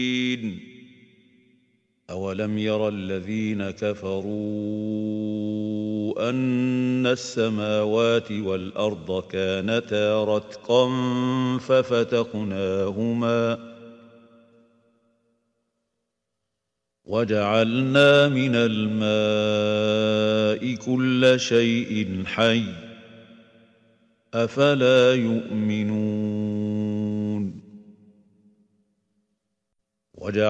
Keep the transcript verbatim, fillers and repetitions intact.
أولم ير الذين كفروا أن السماوات والأرض كانتا رتقا ففتقناهما وجعلنا من الماء كل شيء حي أفلا يؤمنون